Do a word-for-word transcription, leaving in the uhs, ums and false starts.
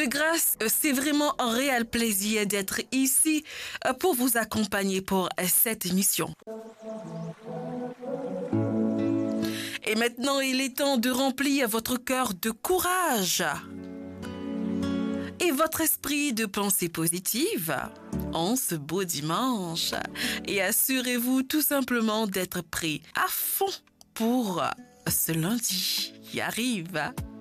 de grâce, c'est vraiment un réel plaisir d'être ici pour vous accompagner pour cette émission. Et maintenant, il est temps de remplir votre cœur de courage et votre esprit de pensée positive en ce beau dimanche. Et assurez-vous tout simplement d'être prêt à fond pour ce lundi qui arrive.